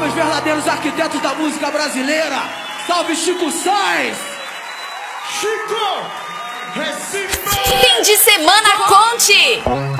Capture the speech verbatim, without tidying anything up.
Salve os verdadeiros arquitetos da música brasileira. Salve Chico Sainz. Chico, Recife. Fim de semana Conte.